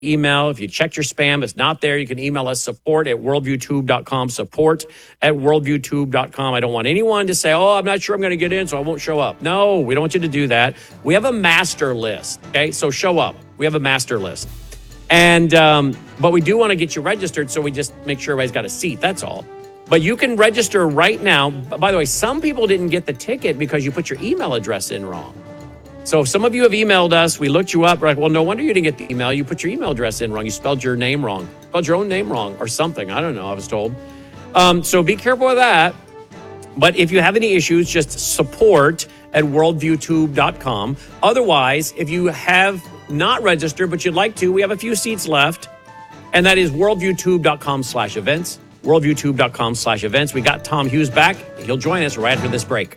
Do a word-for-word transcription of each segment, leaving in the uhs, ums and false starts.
email. If you checked your spam, it's not there. You can email us support at worldview tube dot com, support at worldview tube dot com. I don't want anyone to say, oh, I'm not sure I'm going to get in, so I won't show up. No, we don't want you to do that. We have a master list, okay? So show up. We have a master list. And, um, but we do want to get you registered, so we just make sure everybody's got a seat. That's all. But you can register right now. By the way, some people didn't get the ticket because you put your email address in wrong. So some of you have emailed us. We looked you up. We're like, well, no wonder you didn't get the email. You put your email address in wrong. You spelled your name wrong. Spelled your own name wrong or something. I don't know. I was told. Um, so be careful of that. But if you have any issues, just support at worldview tube dot com. Otherwise, if you have not registered, but you'd like to, we have a few seats left. And that is worldview tube dot com slash events. worldview tube dot com slash events. We got Tom Hughes back. He'll join us right after this break.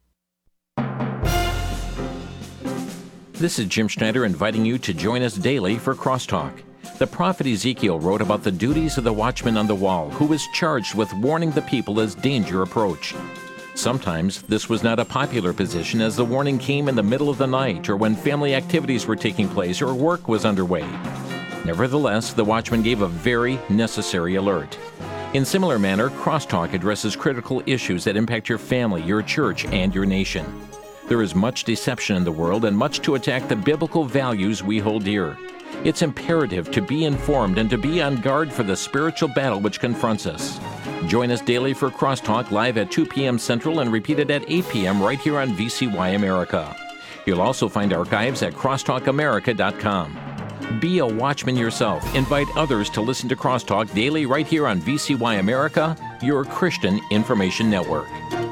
This is Jim Schneider inviting you to join us daily for Crosstalk. The prophet Ezekiel wrote about the duties of the watchman on the wall, who is charged with warning the people as danger approached. Sometimes this was not a popular position, as the warning came in the middle of the night or when family activities were taking place or work was underway. Nevertheless, the watchman gave a very necessary alert. In similar manner, Crosstalk addresses critical issues that impact your family, your church, and your nation. There is much deception in the world and much to attack the biblical values we hold dear. It's imperative to be informed and to be on guard for the spiritual battle which confronts us. Join us daily for Crosstalk live at two p.m. Central and repeated at eight p.m. right here on V C Y America. You'll also find archives at crosstalk america dot com. Be a watchman yourself. Invite others to listen to Crosstalk daily right here on V C Y America, your Christian information network.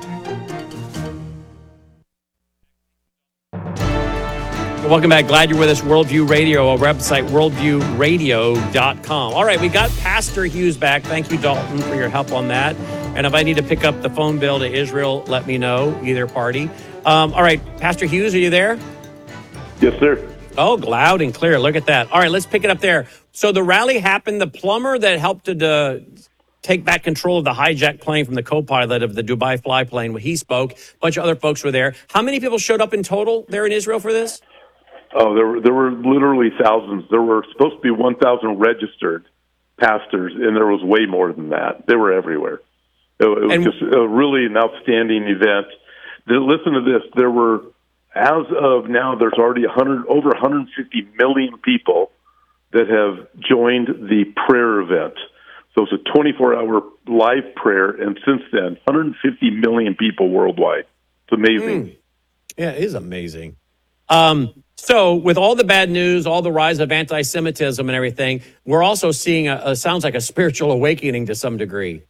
Welcome back. Glad you're with us. Worldview Radio, our website, worldview radio dot com. All right, we got Pastor Hughes back. Thank you, Dalton, for your help on that. And if I need to pick up the phone bill to Israel, let me know, either party. Um, all right, Pastor Hughes, are you there? Yes, sir. Oh, loud and clear. Look at that. All right, let's pick it up there. So the rally happened. The plumber that helped to uh, take back control of the hijacked plane from the co-pilot of the Dubai fly plane, when he spoke, a bunch of other folks were there. How many people showed up in total there in Israel for this? Oh, there were there were literally thousands. There were supposed to be one thousand registered pastors, and there was way more than that. They were everywhere. It, it was and, just a really an outstanding event. Listen to this. There were, as of now, there's already one hundred, over one hundred fifty million people that have joined the prayer event. So it's a twenty-four hour live prayer, and since then, one hundred fifty million people worldwide. It's amazing. Mm. Yeah, it is amazing. Um, so with all the bad news, all the rise of anti-Semitism and everything, we're also seeing a, a sounds like a spiritual awakening to some degree.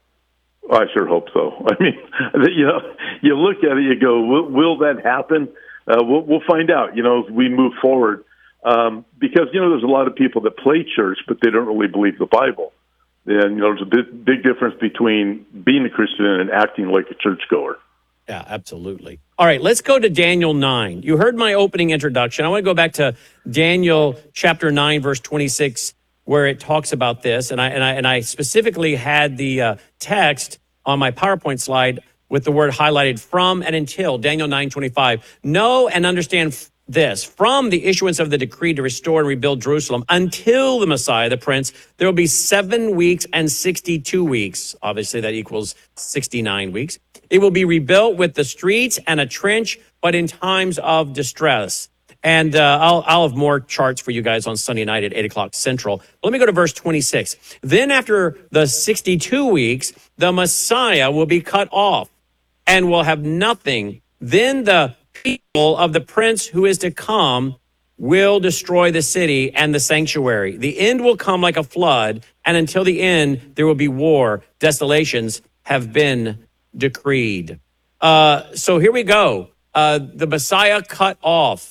I sure hope so. I mean, you know, you look at it, you go, will, will that happen? Uh, we'll, we'll find out, you know, as we move forward. Um, because, you know, there's a lot of people that play church, but they don't really believe the Bible. And, you know, there's a big, big difference between being a Christian and acting like a churchgoer. Yeah, absolutely. All right, let's go to Daniel nine. You heard my opening introduction. I want to go back to Daniel chapter nine, verse twenty-six, where it talks about this. And I and I, and I specifically had the uh, text on my PowerPoint slide with the word highlighted, from and until, Daniel nine twenty-five. Know and understand this: from the issuance of the decree to restore and rebuild Jerusalem until the Messiah, the Prince, there will be seven weeks and sixty-two weeks. Obviously, that equals sixty-nine weeks. It will be rebuilt with the streets and a trench, but in times of distress. And uh, I'll, I'll have more charts for you guys on Sunday night at eight o'clock Central. Let me go to verse twenty-six. Then after the sixty-two weeks, the Messiah will be cut off and will have nothing. Then the people of the Prince who is to come will destroy the city and the sanctuary. The end will come like a flood, and until the end, there will be war. Desolations have been decreed. Uh, so here we go. Uh, the Messiah cut off.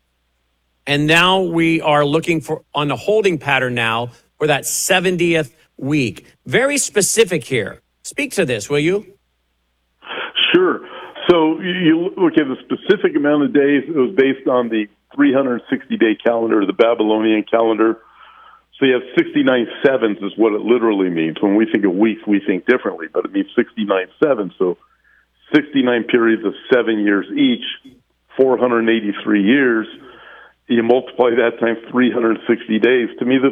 And now we are looking for on the holding pattern now for that seventieth week. Very specific here. Speak to this, will you? Sure. So you look at the specific amount of days. It was based on the three hundred sixty day calendar, the Babylonian calendar. So you have sixty-nine sevens is what it literally means. When we think of weeks, we think differently, but it means sixty-nine sevens. So sixty-nine periods of seven years each, four hundred eighty-three years. you multiply that times three hundred sixty days. To me, this